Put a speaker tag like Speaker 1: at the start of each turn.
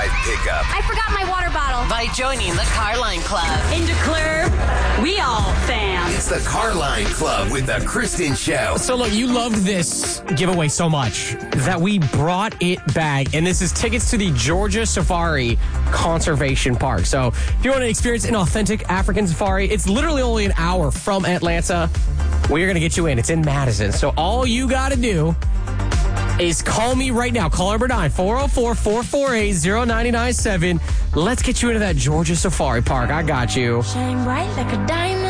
Speaker 1: drive pickup.
Speaker 2: I forgot my water bottle.
Speaker 3: By joining the Carline Club.
Speaker 4: In DeClaire, we all fam.
Speaker 1: It's the Carline Club with the Kristen Show.
Speaker 5: So look, you loved this giveaway so much that we brought it back. And this is tickets to the Georgia Safari Conservation Park. So if you want to experience an authentic African safari, it's literally only an hour from Atlanta. We're going to get you in. It's in Madison. So all you got to do is call me right now. Call number 9, 404-448-0997. Let's get you into that Georgia Safari Park. I got you.
Speaker 2: Shine bright like a diamond.